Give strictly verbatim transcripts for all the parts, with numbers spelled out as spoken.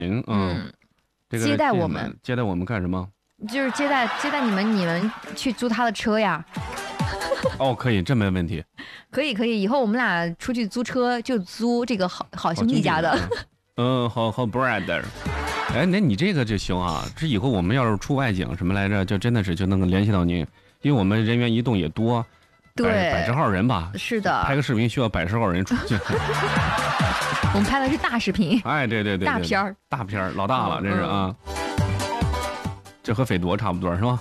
嗯嗯，这个接待我们， 接待我们干什么？ 就是接待接待你们，你们去租他的车呀。 哦，可以，这没问题。 可以可以，以后我们俩出去租车就租这个好好兄弟家的。 嗯，好好 brother。哎，那你这个就行啊。这以后我们要是出外景什么来着，就真的是就能够联系到您，因为我们人员移动也多， 对， 百十号人吧。 是的， 拍个视频需要百十号人出去。 我们拍的是大视频。 哎，对对 对, 对， 大片儿， 大片儿，老大了，这是啊。嗯、这和斐多差不多是吧？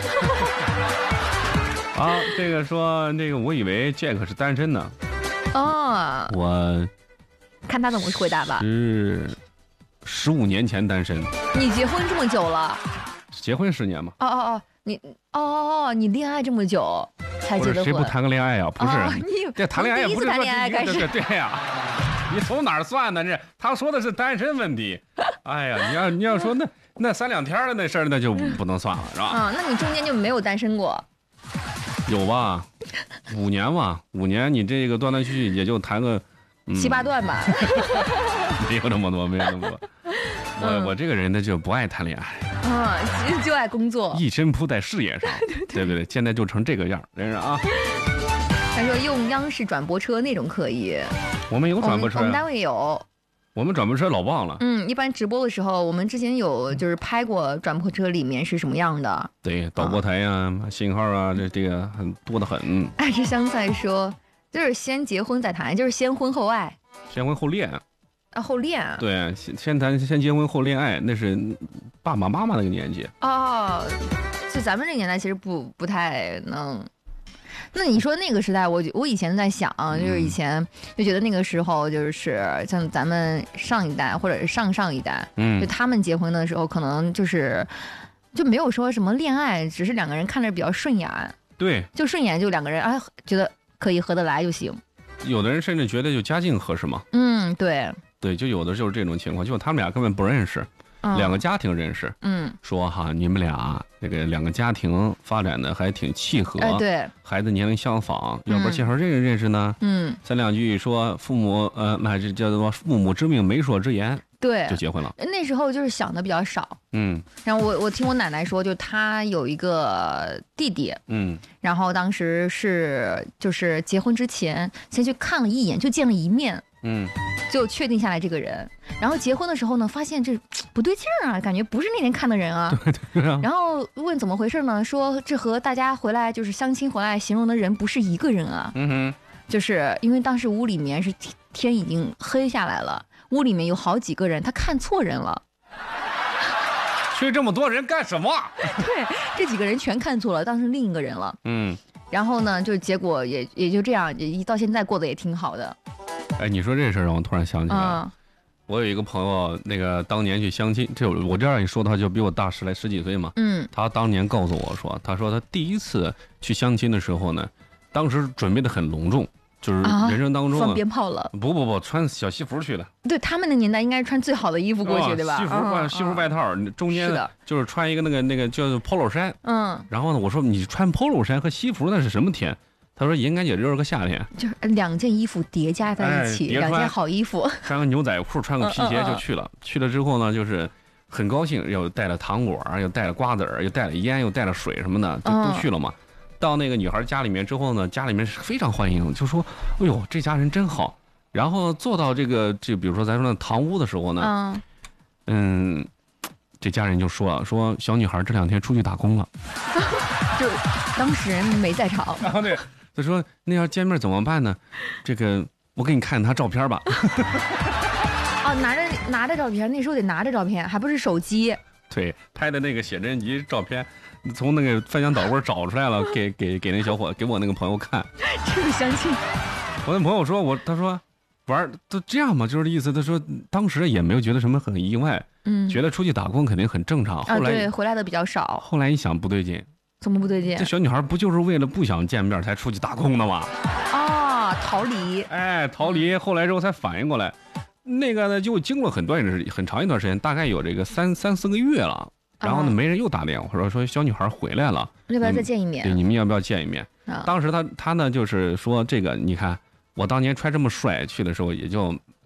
啊，这个说这个，我以为 Jack 是单身呢。 哦， 我看他怎么回答吧。 是十五年前单身。 你结婚这么久了？ 结婚十年嘛。 哦哦哦，你哦哦哦，你恋爱这么久才结的婚？ 谁不谈个恋爱呀、啊？不是， 哦、你这谈恋爱不是谈恋爱开始？ 对对对呀、啊，你从哪儿算呢？这他说的是单身问题。哎呀，你要你要说那那三两天的那事儿，那就不能算了，是吧？ 啊、嗯，那你中间就没有单身过？ 有吧，五年吧，五年你这个断断续续也就谈个、 嗯、七八段吧， 没有那么多，没有那么多。我、嗯、我这个人呢就不爱谈恋爱， 啊、嗯，其实就爱工作， 一身扑在事业上，对不对？现在就成这个样，真是啊。 他说用央视转播车那种可以， 我们有转播车、啊我，我们单位有。 我们转播车老忘了， 嗯，一般直播的时候，我们之前有就是拍过转播车里面是什么样的。 对，导播台呀、啊、嗯、信号啊，这这个很多的很。 爱吃香菜说，就是先结婚再谈，就是先婚后爱， 先婚后恋啊，后恋啊。 对，先先谈先结婚后恋爱，那是爸爸妈妈那个年纪。 哦，就咱们这个年代其实不不太能。那你说那个时代，我我以前在想，就是以前就觉得那个时候就是像咱们上一代或者是上上一代，嗯，就他们结婚的时候，可能就是就没有说什么恋爱，只是两个人看着比较顺眼， 对， 就顺眼，就两个人啊觉得可以合得来就行。 有的人甚至觉得就家境合适嘛， 嗯，对， 对，就有的就是这种情况，就他们俩根本不认识。嗯、两个家庭认识，嗯，说哈，你们俩这个两个家庭发展的还挺契合， 哎，对， 孩子年龄相仿，嗯、要不然介绍这个认识呢？ 嗯， 三两句说父母，呃，那这叫做父母之命，媒妁之言， 对， 就结婚了。 那时候就是想的比较少， 嗯， 然后我我听我奶奶说，就她有一个弟弟， 嗯， 然后当时是就是结婚之前先去看了一眼，就见了一面。 嗯， 就确定下来这个人，然后结婚的时候呢，发现这不对劲儿啊，感觉不是那天看的人啊。 对对啊。 然后问怎么回事呢？说这和大家回来就是相亲回来形容的人不是一个人啊。 嗯哼。 就是因为当时屋里面是天已经黑下来了，屋里面有好几个人，他看错人了。 去这么多人干什么？ 对，这几个人全看错了，当成另一个人了。 嗯。 然后呢，就结果也也就这样，也到现在过得也挺好的。 哎，你说这事儿让我突然想起来了。 嗯、 我有一个朋友，那个当年去相亲，这我这样一说，他就比我大十来十几岁嘛。 嗯， 他当年告诉我说，他说他第一次去相亲的时候呢，当时准备的很隆重，就是人生当中、啊、 放鞭炮了。 不不不，穿小西服去的。 对，他们的年代应该穿最好的衣服过去， 哦、 对吧？ 西服换、嗯、西服外套，嗯、中间就是穿一个那个那个叫做 polo 衫。 嗯， 然后呢，我说你穿 polo 衫和西服那是什么天？他说应该也就是个夏天， 就是两件衣服叠加在一起，哎、两件好衣服， 穿个牛仔裤，穿个皮鞋就去了。嗯嗯嗯去了之后呢，就是很高兴，又带了糖果，又带了瓜子儿，又带了烟，又带了水什么的，就都去了嘛。嗯、到那个女孩家里面之后呢，家里面是非常欢迎，就说：“哎呦，这家人真好。”然后坐到这个这，比如说咱说那堂屋的时候呢，嗯，嗯这家人就说了，说小女孩这两天出去打工了， 就当事人没在场。 然后对。他说：“那要见面怎么办呢？这个我给你看他照片吧。” 哦，拿着拿着照片，那时候得拿着照片，还不是手机。 对，拍的那个写真集照片，从那个翻箱倒柜找出来了，给给给那小伙，给我那个朋友看。 这个相亲， 我那朋友说我，他说玩都这样嘛，就是意思。他说当时也没有觉得什么很意外，嗯，觉得出去打工肯定很正常。后来、 啊、对，回来的比较少。 后来一想不对劲。 怎么不对劲？ 这小女孩不就是为了不想见面才出去打工的吗？ 啊，逃离！ 哎，逃离！后来之后才反应过来，那个呢就经过很短很长一段时间，大概有这个三三四个月了。然后呢，没人又打电话说说小女孩回来了， 要不要再见一面？ 对，你们要不要见一面？啊、当时他他呢就是说这个，你看我当年穿这么帅去的时候，也就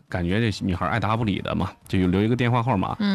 感觉这女孩爱答不理的嘛，就有留一个电话号码。